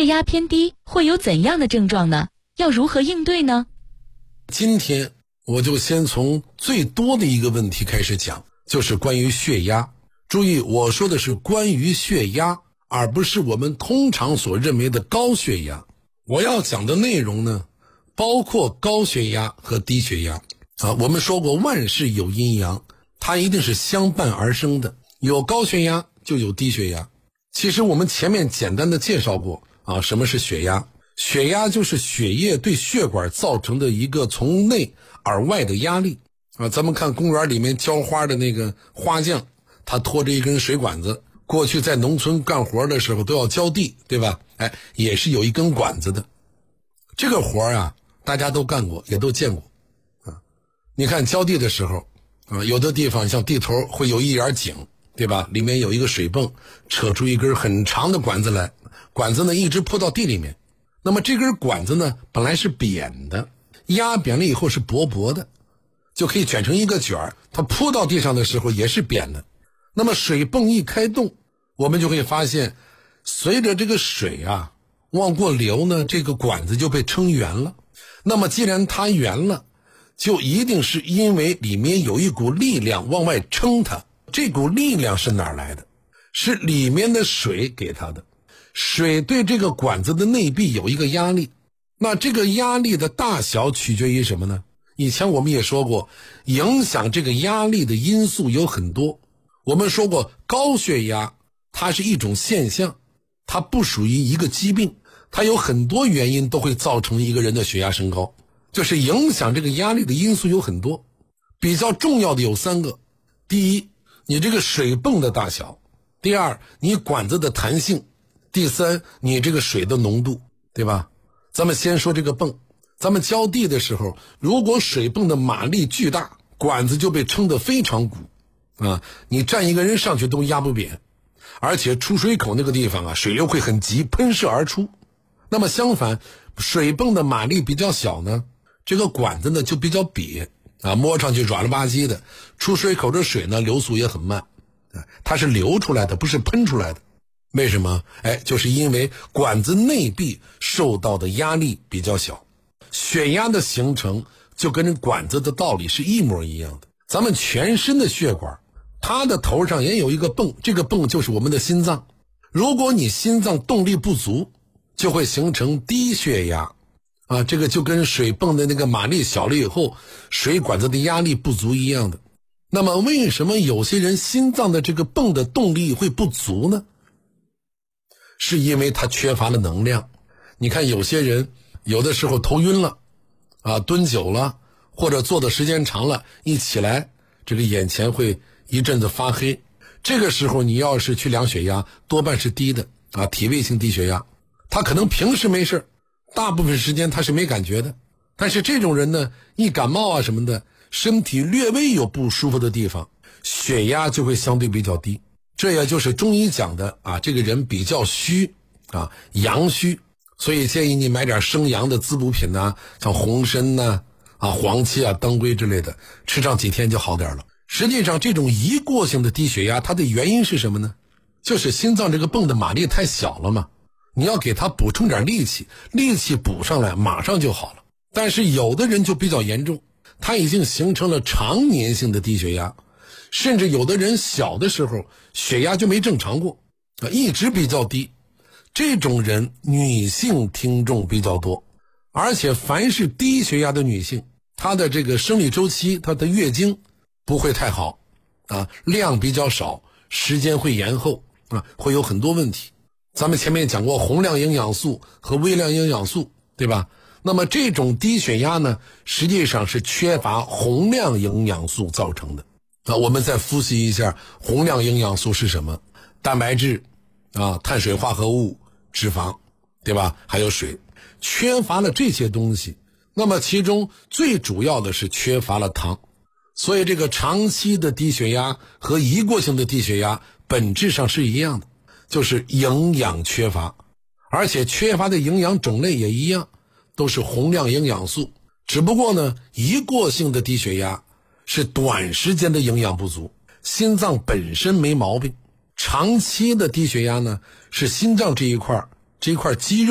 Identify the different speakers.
Speaker 1: 血压偏低会有怎样的症状呢？要如何应对呢？
Speaker 2: 今天我就先从最多的一个问题开始讲，就是关于血压。注意，我说的是关于血压，而不是我们通常所认为的高血压。我要讲的内容呢，包括高血压和低血压。我们说过万事有阴阳，它一定是相伴而生的，有高血压就有低血压。其实我们前面简单的介绍过什么是血压？血压就是血液对血管造成的一个从内而外的压力咱们看公园里面浇花的那个花匠，他拖着一根水管子，过去在农村干活的时候都要浇地，对吧？也是有一根管子的。这个活大家都干过，也都见过你看浇地的时候有的地方像地头会有一眼井，对吧？里面有一个水泵，扯出一根很长的管子来，管子呢一直铺到地里面。那么这根管子呢本来是扁的，压扁了以后是薄薄的，就可以卷成一个卷儿，它铺到地上的时候也是扁的。那么水泵一开动，我们就会发现随着这个水往过流呢，这个管子就被撑圆了。那么既然它圆了，就一定是因为里面有一股力量往外撑它。这股力量是哪儿来的？是里面的水给它的。水对这个管子的内壁有一个压力，那这个压力的大小取决于什么呢？以前我们也说过，影响这个压力的因素有很多。我们说过，高血压它是一种现象，它不属于一个疾病，它有很多原因都会造成一个人的血压升高，就是影响这个压力的因素有很多。比较重要的有3个。第一，你这个水泵的大小；第二，你管子的弹性；第三，你这个水的浓度，对吧？咱们先说这个泵。咱们浇地的时候，如果水泵的马力巨大，管子就被撑得非常鼓你站一个人上去都压不扁，而且出水口那个地方水流会很急，喷射而出。那么相反，水泵的马力比较小呢，这个管子呢就比较瘪摸上去软了吧唧的，出水口的水呢流速也很慢它是流出来的，不是喷出来的。为什么？就是因为管子内壁受到的压力比较小。血压的形成就跟管子的道理是一模一样的。咱们全身的血管，它的头上也有一个泵，这个泵就是我们的心脏。如果你心脏动力不足，就会形成低血压这个就跟水泵的那个马力小了以后，水管子的压力不足一样的。那么为什么有些人心脏的这个泵的动力会不足呢？是因为他缺乏了能量。你看有些人有的时候头晕了蹲久了，或者坐的时间长了，一起来这个眼前会一阵子发黑。这个时候你要是去量血压，多半是低的体位性低血压。他可能平时没事，大部分时间他是没感觉的。但是这种人呢，一感冒什么的，身体略微有不舒服的地方，血压就会相对比较低。这也就是中医讲的这个人比较虚阳虚。所以建议你买点生阳的滋补品像红参黄芪当归之类的，吃上几天就好点了。实际上这种一过性的低血压，它的原因是什么呢？就是心脏这个泵的马力太小了嘛，你要给它补充点力气，力气补上来马上就好了。但是有的人就比较严重，他已经形成了常年性的低血压，甚至有的人小的时候血压就没正常过一直比较低。这种人女性听众比较多，而且凡是低血压的女性，她的这个生理周期，她的月经不会太好量比较少，时间会延后会有很多问题。咱们前面讲过宏量营养素和微量营养素，对吧？那么这种低血压呢，实际上是缺乏宏量营养素造成的我们再复习一下宏量营养素是什么？蛋白质碳水化合物、脂肪，对吧？还有水。缺乏了这些东西，那么其中最主要的是缺乏了糖。所以这个长期的低血压和一过性的低血压本质上是一样的，就是营养缺乏，而且缺乏的营养种类也一样，都是宏量营养素。只不过呢，一过性的低血压是短时间的营养不足，心脏本身没毛病。长期的低血压呢，是心脏这一块肌肉